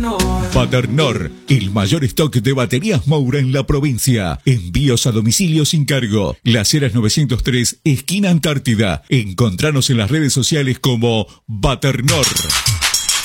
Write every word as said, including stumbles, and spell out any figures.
Paternor, el mayor stock de baterías Moura en la provincia. Envíos a domicilio sin cargo. Las Heras novecientos tres, esquina Antártida. Encontranos en las redes sociales como Paternor.